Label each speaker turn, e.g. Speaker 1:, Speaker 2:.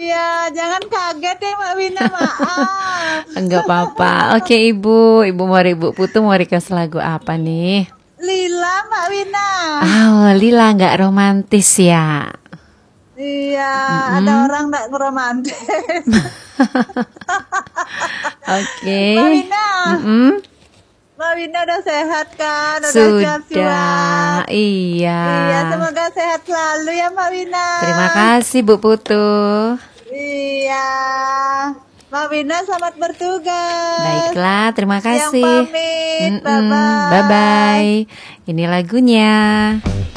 Speaker 1: Iya, jangan kaget ya Mbak Wina, maaf.
Speaker 2: Enggak apa-apa. Oke Ibu, Ibu Putu mau request lagu apa nih?
Speaker 1: Lila Mbak Wina.
Speaker 2: Oh, Lila nggak romantis ya?
Speaker 1: Iya, ada orang nggak romantis.
Speaker 2: Oke.
Speaker 1: Mbak Wina. Mbak Wina udah sehat kan?
Speaker 2: Sudah, iya.
Speaker 1: Iya, semoga sehat selalu ya Mbak Wina.
Speaker 2: Terima kasih Bu Putu.
Speaker 1: Iya, Mbak Wina selamat bertugas.
Speaker 2: Baiklah, terima kasih.
Speaker 1: Yang pamit, bye-bye.
Speaker 2: Bye-bye. Ini lagunya.